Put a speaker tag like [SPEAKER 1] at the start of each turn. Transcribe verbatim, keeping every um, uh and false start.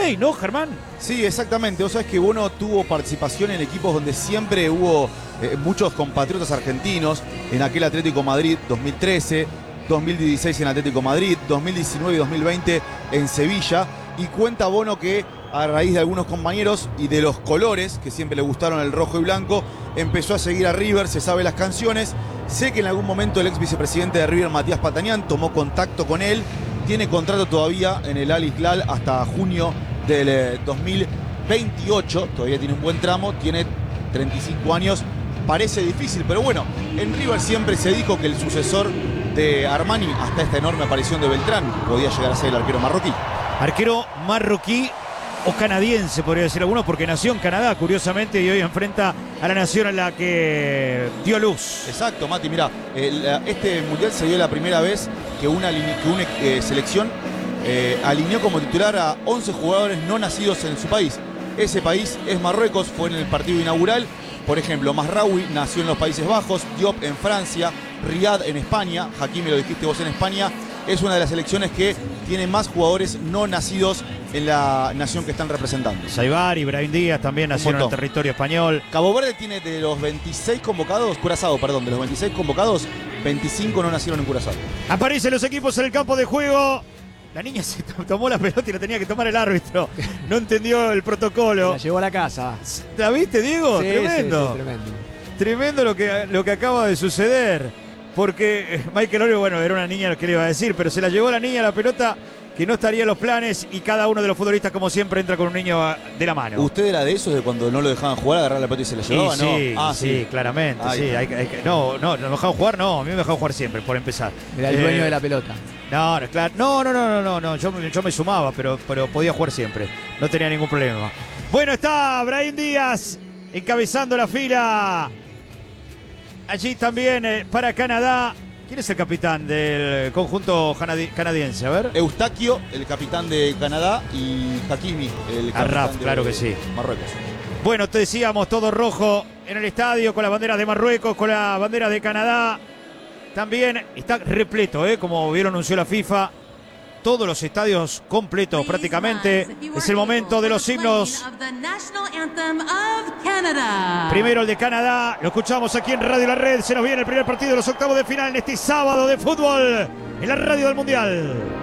[SPEAKER 1] Rey, ¿no, Germán?
[SPEAKER 2] Sí, exactamente. Vos sabés que Bono tuvo participación en equipos donde siempre hubo eh, muchos compatriotas argentinos. En aquel Atlético Madrid dos mil trece, dos mil dieciséis en Atlético Madrid, dos mil diecinueve y dos mil veinte en Sevilla. Y cuenta Bono que a raíz de algunos compañeros y de los colores, que siempre le gustaron el rojo y blanco, empezó a seguir a River, se sabe las canciones. Sé que en algún momento el ex vicepresidente de River, Matías Patanián, tomó contacto con él. Tiene contrato todavía en el Al Hilal hasta junio del eh, dos mil veintiocho. Todavía tiene un buen tramo, tiene treinta y cinco años. Parece difícil, pero bueno, en River siempre se dijo que el sucesor de Armani, hasta esta enorme aparición de Beltrán, podía llegar a ser el arquero marroquí.
[SPEAKER 1] Arquero marroquí o canadiense, podría decir alguno, porque nació en Canadá, curiosamente, y hoy enfrenta a la nación a la que dio luz.
[SPEAKER 2] Exacto, Mati, mirá, el, este mundial se dio la primera vez que una, que una eh, selección eh, alineó como titular a once jugadores no nacidos en su país. Ese país es Marruecos, fue en el partido inaugural. Por ejemplo, Mazraoui nació en los Países Bajos, Diop en Francia, Riyad en España, Hakimi, lo dijiste vos, en España. Es una de las selecciones que tiene más jugadores no nacidos en la nación que están representando.
[SPEAKER 1] Saibar y Brahim Díaz también nacieron en el territorio español.
[SPEAKER 2] Cabo Verde tiene de los veintiséis convocados, Curazao, perdón, de los veintiséis convocados, veinticinco no nacieron en Curazao.
[SPEAKER 1] Aparecen los equipos en el campo de juego. La niña se tomó la pelota y la tenía que tomar el árbitro. No entendió el protocolo.
[SPEAKER 3] La llevó a la casa.
[SPEAKER 1] ¿La viste, Diego?
[SPEAKER 3] Sí,
[SPEAKER 1] tremendo.
[SPEAKER 3] Sí, sí, tremendo.
[SPEAKER 1] Tremendo lo que, lo que acaba de suceder. Porque Michael Olio, bueno, era una niña, que le iba a decir, pero se la llevó la niña la pelota que no estaría en los planes y cada uno de los futbolistas, como siempre, entra con un niño de la mano.
[SPEAKER 2] ¿Usted era de esos de cuando no lo dejaban jugar, agarrar la pelota y se la llevaba?
[SPEAKER 1] Sí,
[SPEAKER 2] ¿no?
[SPEAKER 1] sí,
[SPEAKER 2] Ah,
[SPEAKER 1] sí,
[SPEAKER 2] sí,
[SPEAKER 1] claramente.
[SPEAKER 2] Ay,
[SPEAKER 1] sí, hay, hay, no, no, no me dejaban jugar, no, a mí me dejaban jugar siempre, por empezar.
[SPEAKER 3] Era el
[SPEAKER 1] Eh,
[SPEAKER 3] dueño de la pelota.
[SPEAKER 1] No, no, claro. No, no, no, no, no, no. Yo, yo me sumaba, pero, pero podía jugar siempre. No tenía ningún problema. Bueno, está Brahim Díaz encabezando la fila. Allí también eh, para Canadá. ¿Quién es el capitán del conjunto canadi canadiense? A ver.
[SPEAKER 2] Eustaquio, el capitán de Canadá, y Hakimi, el capitán
[SPEAKER 1] Arraf,
[SPEAKER 2] de
[SPEAKER 1] claro que sí.
[SPEAKER 2] Marruecos.
[SPEAKER 1] Bueno, te decíamos, todo rojo en el estadio, con la bandera de Marruecos, con la bandera de Canadá. También está repleto, ¿eh? Como bien anunció la FIFA. Todos los estadios completos prácticamente. Es el momento de los himnos. Primero el de Canadá. Lo escuchamos aquí en Radio La Red. Se nos viene el primer partido de los octavos de final en este sábado de fútbol en la radio del Mundial.